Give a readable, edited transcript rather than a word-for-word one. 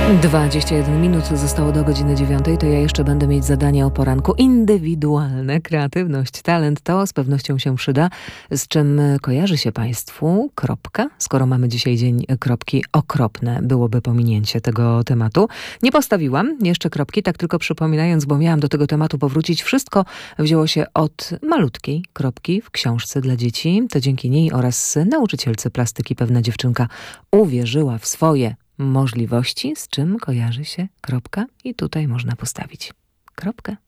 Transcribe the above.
21 minut zostało do godziny 9, to ja jeszcze będę mieć zadanie o poranku indywidualne. Kreatywność, talent to z pewnością się przyda. Z czym kojarzy się Państwu kropka? Skoro mamy dzisiaj dzień kropki, okropne byłoby pominięcie tego tematu. Nie postawiłam jeszcze kropki, tak tylko przypominając, bo miałam do tego tematu powrócić. Wszystko wzięło się od malutkiej kropki w książce dla dzieci. To dzięki niej oraz nauczycielce plastyki pewna dziewczynka uwierzyła w swoje możliwości, z czym kojarzy się kropka i tutaj można postawić kropkę.